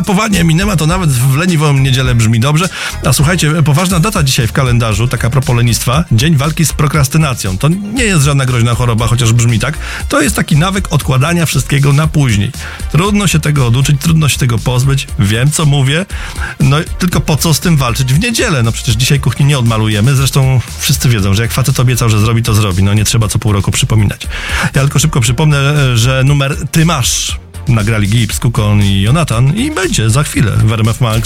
rapowanie Eminema to nawet w leniwą niedzielę brzmi dobrze. A słuchajcie, poważna data dzisiaj w kalendarzu, taka propos lenistwa, Dzień Walki z Prokrastynacją. To nie jest żadna groźna choroba, chociaż brzmi tak. To jest taki nawyk odkładania wszystkiego na później. Trudno się tego oduczyć, trudno się tego pozbyć. Wiem, co mówię. No tylko po co z tym walczyć w niedzielę? No przecież dzisiaj kuchni nie odmalujemy. Zresztą wszyscy wiedzą, że jak facet obiecał, że zrobi, to zrobi. No nie trzeba co pół roku przypominać. Ja tylko szybko przypomnę, że numer Ty masz nagrali Gibbs, Kukon i Jonathan i będzie za chwilę w RMF Max.